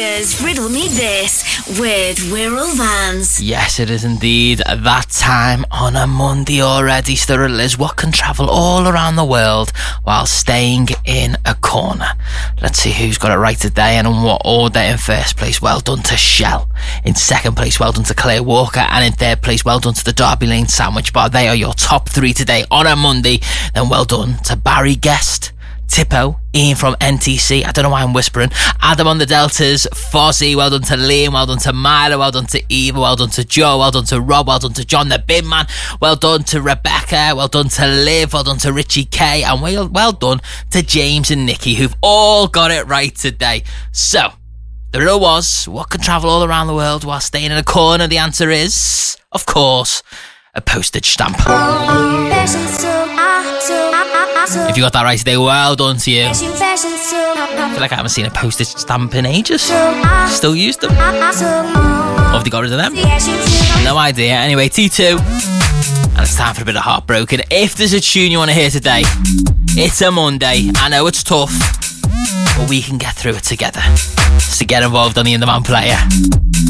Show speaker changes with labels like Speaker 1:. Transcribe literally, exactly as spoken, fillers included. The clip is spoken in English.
Speaker 1: It's Riddle Me This with Wirral Vans.
Speaker 2: Yes, it is indeed that time on a Monday already. So the riddle is, what can travel all around the world while staying in a corner? Let's see who's got it right today and in what order. In first place, well done to Shell. In second place, well done to Claire Walker. And in third place, well done to the Derby Lane Sandwich Bar. They are your top three today on a Monday. Then well done to Barry Guest, Tippo, Ian from N T C, I don't know why I'm whispering, Adam on the Deltas, Fozzie, well done to Liam, well done to Myra, well done to Eva, well done to Joe, well done to Rob, well done to John the Bin Man, well done to Rebecca, well done to Liv, well done to Richie K, and well, well done to James and Nikki, who've all got it right today. So, the riddle was, what can travel all around the world while staying in a corner? The answer is, of course, a postage stamp. If you got that right today, well done to you. I feel like I haven't seen a postage stamp in ages. Still used them. Or have they got rid of them? No idea. Anyway, T two. And it's time for a bit of Heartbroken. If there's a tune you want to hear today, it's a Monday. I know it's tough, but we can get through it together. So get involved on the In The Man player.